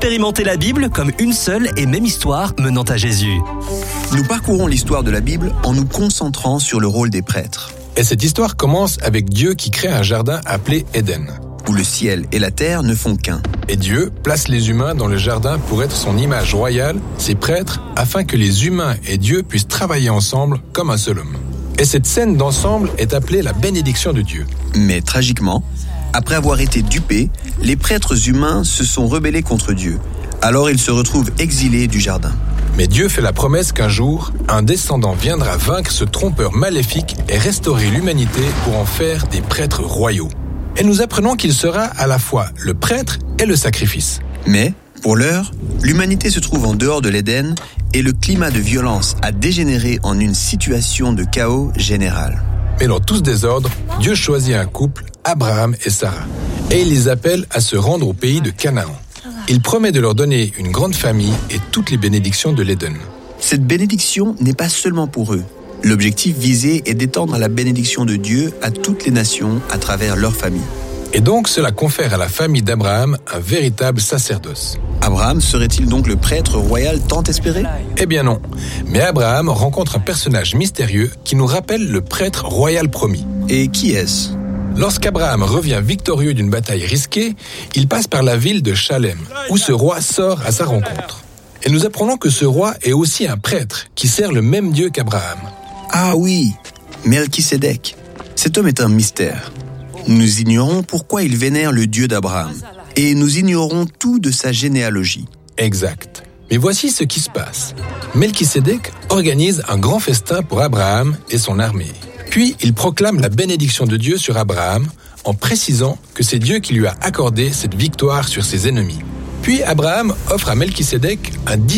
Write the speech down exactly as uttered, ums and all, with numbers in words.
Expérimentez la Bible comme une seule et même histoire menant à Jésus. Nous parcourons l'histoire de la Bible en nous concentrant sur le rôle des prêtres. Et cette histoire commence avec Dieu qui crée un jardin appelé Éden, où le ciel et la terre ne font qu'un. Et Dieu place les humains dans le jardin pour être son image royale, ses prêtres, afin que les humains et Dieu puissent travailler ensemble comme un seul homme. Et cette scène d'ensemble est appelée la bénédiction de Dieu. Mais tragiquement, après avoir été dupés, les prêtres humains se sont rebellés contre Dieu. Alors ils se retrouvent exilés du jardin. Mais Dieu fait la promesse qu'un jour, un descendant viendra vaincre ce trompeur maléfique et restaurer l'humanité pour en faire des prêtres royaux. Et nous apprenons qu'il sera à la fois le prêtre et le sacrifice. Mais, pour l'heure, l'humanité se trouve en dehors de l'Éden et le climat de violence a dégénéré en une situation de chaos général. Mais dans tout ce désordre, Dieu choisit un couple, Abraham et Sarah, et il les appelle à se rendre au pays de Canaan. Il promet de leur donner une grande famille et toutes les bénédictions de l'Éden. Cette bénédiction n'est pas seulement pour eux. L'objectif visé est d'étendre la bénédiction de Dieu à toutes les nations à travers leur famille. Et donc cela confère à la famille d'Abraham un véritable sacerdoce. Abraham serait-il donc le prêtre royal tant espéré ? Eh bien non, mais Abraham rencontre un personnage mystérieux qui nous rappelle le prêtre royal promis. Et qui est-ce ? Lorsqu'Abraham revient victorieux d'une bataille risquée, il passe par la ville de Chalem, où ce roi sort à sa rencontre. Et nous apprenons que ce roi est aussi un prêtre qui sert le même Dieu qu'Abraham. Ah oui, Melchisédek. Cet homme est un mystère. Nous ignorons pourquoi il vénère le Dieu d'Abraham. Et nous ignorons tout de sa généalogie. Exact. Mais voici ce qui se passe. Melchisédek organise un grand festin pour Abraham et son armée. Puis il proclame la bénédiction de Dieu sur Abraham en précisant que c'est Dieu qui lui a accordé cette victoire sur ses ennemis. Puis Abraham offre à Melchisédek un